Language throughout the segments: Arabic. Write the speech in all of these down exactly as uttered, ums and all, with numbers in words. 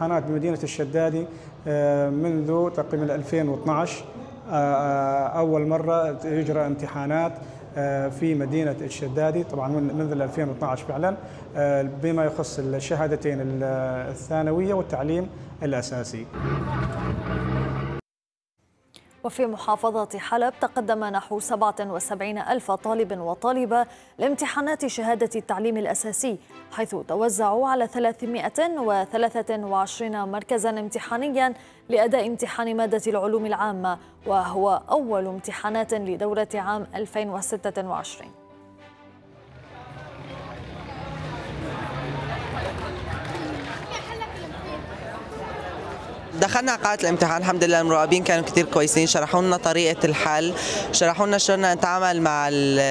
الامتحانات بمدينة الشدادي منذ تقريبا ألفين واثنعش. أول مرة يجرى امتحانات في مدينة الشدادي، طبعا منذ ألفين واثنعش فعلا، بما يخص الشهادتين الثانوية والتعليم الأساسي. وفي محافظة حلب تقدم نحو سبعة وسبعين ألف طالب وطالبة لامتحانات شهادة التعليم الأساسي، حيث توزعوا على ثلاثمائة وثلاثة وعشرين مركزا امتحانيا لأداء امتحان مادة العلوم العامة، وهو أول امتحانات لدورة عام ألفين وستة وعشرين. دخلنا قاعة الامتحان الحمد لله، المراقبين كانوا كتير كويسين، شرحوا لنا طريقة الحل، شرحوا لنا شلون نتعامل مع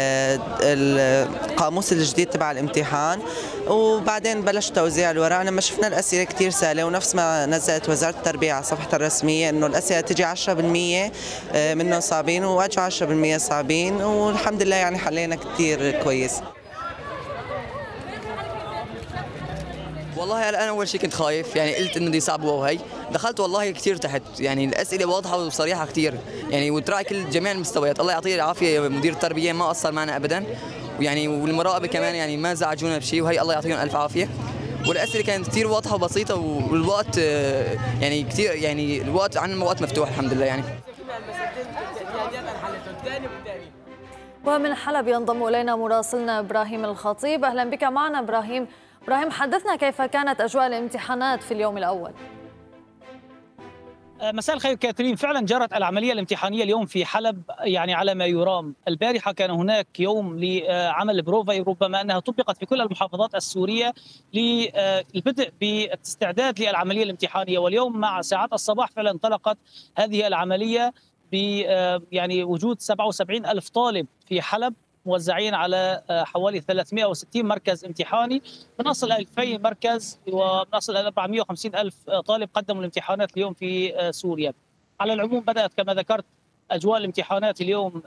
القاموس الجديد تبع الامتحان، وبعدين بلش توزيع الورق. لما شفنا الأسئلة كتير سهلة، ونفس ما نزلت وزارة التربية على صفحتها الرسمية إنه الأسئلة تجي عشرة بالمئة منهم صعبين واجوا عشرة بالمئة صعبين، والحمد لله يعني حلينا كتير كويس. والله هلا انا اول شيء كنت خايف، يعني قلت انه بدي يصعبوا وهي، دخلت والله كثير تحت، يعني الاسئله واضحه وصريحه كثير، يعني وتراعي كل جميع المستويات. الله يعطيه العافيه مدير التربيه، ما قصر معنا ابدا، ويعني والمراقبه كمان يعني ما زعجونا بشيء، وهي الله يعطيهم الف عافيه. والاسئله كانت كثير واضحه وبسيطه، والوقت يعني كثير، يعني الوقت عندنا وقت مفتوح الحمد لله. يعني ومن حلب ينضم الينا مراسلنا ابراهيم الخطيب. اهلا بك معنا ابراهيم. ابراهيم، حدثنا كيف كانت اجواء الامتحانات في اليوم الاول؟ مساء الخير كاترين. فعلا جرت العمليه الامتحانيه اليوم في حلب يعني على ما يرام. البارحه كان هناك يوم لعمل بروفا، ربما انها طبقت في كل المحافظات السوريه للبدء بالاستعداد للعمليه الامتحانيه، واليوم مع ساعات الصباح فعلا انطلقت هذه العمليه ب يعني وجود سبعة وسبعين ألف طالب في حلب موزعين على حوالي ثلاثمائة وستين مركز امتحاني، بنصل ألفين مركز وبنصل إلى أربعمائة وخمسين ألف طالب قدموا الامتحانات اليوم في سوريا. على العموم بدأت كما ذكرت أجواء الامتحانات اليوم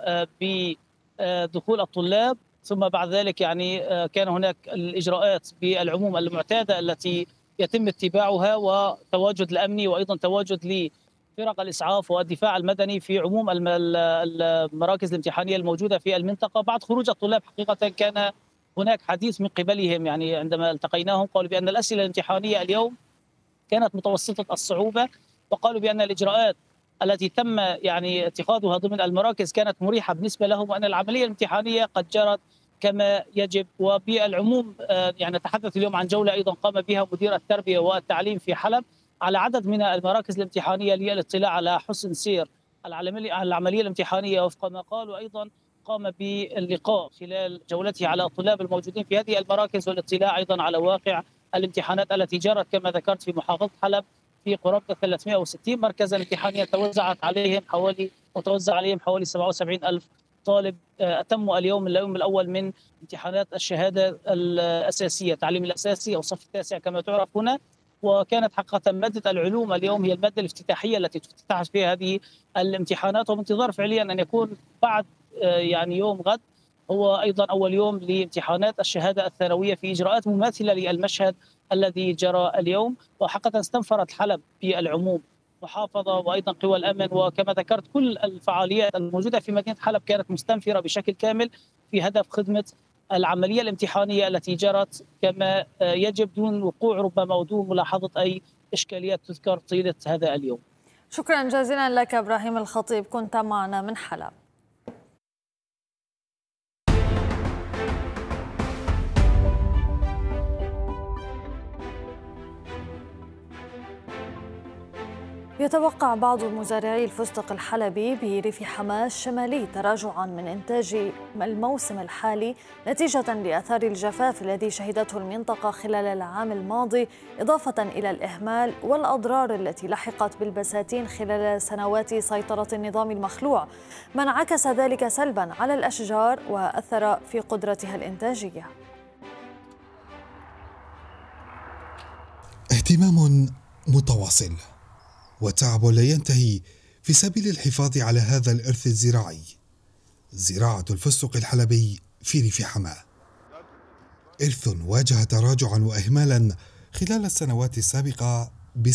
بدخول الطلاب، ثم بعد ذلك يعني كان هناك الإجراءات بالعموم المعتادة التي يتم اتباعها، وتواجد الأمني وأيضا تواجد ل فرق الإسعاف والدفاع المدني في عموم المراكز الامتحانية الموجودة في المنطقة. بعد خروج الطلاب حقيقة كان هناك حديث من قبلهم، يعني عندما التقيناهم قالوا بأن الأسئلة الامتحانية اليوم كانت متوسطة الصعوبة، وقالوا بأن الإجراءات التي تم يعني اتخاذها ضمن المراكز كانت مريحة بالنسبة لهم، وأن العملية الامتحانية قد جرت كما يجب. وبالعموم يعني نتحدث اليوم عن جولة أيضا قام بها مدير التربية والتعليم في حلب على عدد من المراكز الامتحانية للاطلاع على حسن سير العملية الامتحانية وفق ما قال، وأيضا قام باللقاء خلال جولته على الطلاب الموجودين في هذه المراكز والاطلاع أيضا على واقع الامتحانات التي جرت كما ذكرت في محافظة حلب في قرابة ثلاثمائة وستين مركزا امتحانية توزعت عليهم حوالي وتوزع عليهم حوالي سبعة وسبعين ألف طالب أتموا اليوم اليوم الأول من امتحانات الشهادة الأساسية، التعليم الأساسي أو الصف التاسع كما تعرف هنا. وكانت حقيقة مادة العلوم اليوم هي المادة الافتتاحية التي تفتتح فيها هذه الامتحانات، وبانتظار فعليا أن يكون بعد يعني يوم غد هو أيضا أول يوم لامتحانات الشهادة الثانوية في إجراءات مماثلة للمشهد الذي جرى اليوم. وحقيقة استنفرت حلب في العموم محافظة وأيضا قوى الأمن، وكما ذكرت كل الفعاليات الموجودة في مدينة حلب كانت مستنفرة بشكل كامل في هدف خدمة العملية الامتحانية التي جرت كما يجب دون وقوع ربما ودون ملاحظة أي إشكاليات تذكر طيلة هذا اليوم. شكرا جزيلا لك إبراهيم الخطيب، كنت معنا من حلب. يتوقع بعض مزارعي الفستق الحلبي بريف حماة الشمالي تراجعا من إنتاج الموسم الحالي نتيجة لآثار الجفاف الذي شهدته المنطقة خلال العام الماضي، إضافة إلى الإهمال والأضرار التي لحقت بالبساتين خلال سنوات سيطرة النظام المخلوع، ما انعكس ذلك سلبا على الأشجار وأثر في قدرتها الإنتاجية. اهتمام متواصل وتعب لا ينتهي في سبيل الحفاظ على هذا الإرث الزراعي، زراعة الفستق الحلبي في ريف حماة. إرث واجه تراجعا وإهمالا خلال السنوات السابقة